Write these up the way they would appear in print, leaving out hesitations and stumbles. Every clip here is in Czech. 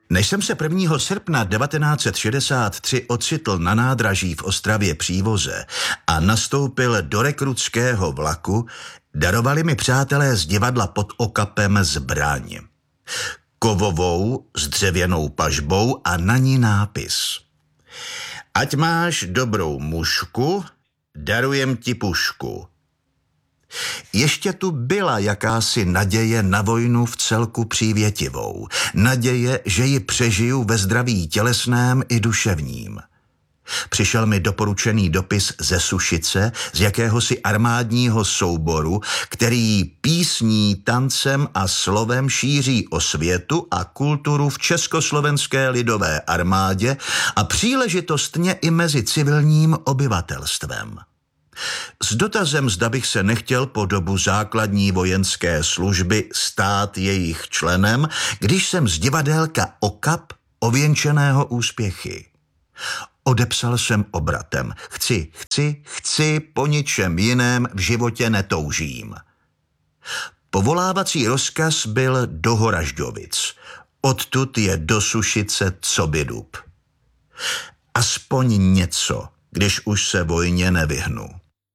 Než jsem se 1. srpna 1963 ocitl na nádraží v Ostravě Přívoze a nastoupil do rekrutského vlaku, darovali mi přátelé z divadla pod Okapem zbraň. Kovovou s dřevěnou pažbou a na ní nápis: Ať máš dobrou mužku, darujem ti pušku. Ještě tu byla jakási naděje na vojnu v celku přívětivou. Naděje, že ji přežiju ve zdraví tělesném i duševním. Přišel mi doporučený dopis ze Sušice, z jakéhosi armádního souboru, který písní, tancem a slovem šíří osvětu a kulturu v Československé lidové armádě a příležitostně i mezi civilním obyvatelstvem. S dotazem, zda bych se nechtěl po dobu základní vojenské služby stát jejich členem, když jsem z divadelka Okap ověnčeného úspěchy. Odepsal jsem obratem: chci, po ničem jiném v životě netoužím. Povolávací rozkaz byl do Horažďovic. Odtud je do Sušice Cobydup. Aspoň něco, když už se vojně nevyhnu.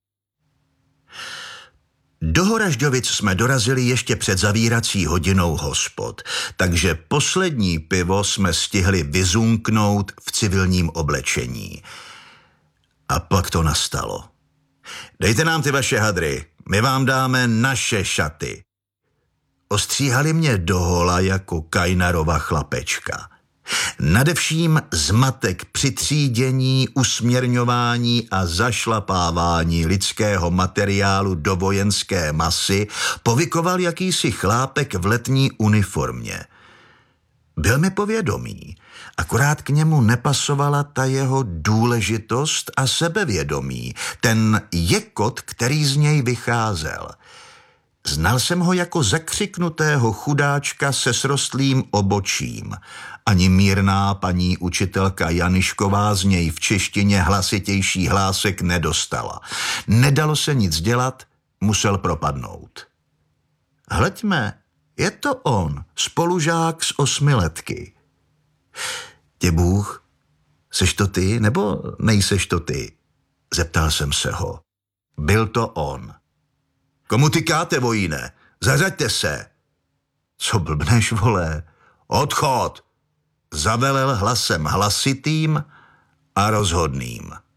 Do Horažďovic jsme dorazili ještě před zavírací hodinou hospod, takže poslední pivo jsme stihli vyzunknout v civilním oblečení. A pak to nastalo. Dejte nám ty vaše hadry, my vám dáme naše šaty. Ostříhali mě dohola jako Kajnarova chlapečka. Nadevším zmatek při třídění, usměrňování a zašlapávání lidského materiálu do vojenské masy povykoval jakýsi chlápek v letní uniformě. Byl mi povědomý, akorát k němu nepasovala ta jeho důležitost a sebevědomí, ten jekot, který z něj vycházel. Znal jsem ho jako zakřiknutého chudáčka se srostlým obočím. Ani mírná paní učitelka Janišková z něj v češtině hlasitější hlásek nedostala. Nedalo se nic dělat, musel propadnout. Hleďme, je to on, spolužák z 8letky. Tě Bůh, seš to ty, nebo nejseš to ty? Zeptal jsem se ho. Byl to on. Komu tykáte, vojíne? Zařaďte se. Co blbneš, vole? Odchod! Zavelel hlasem hlasitým a rozhodným.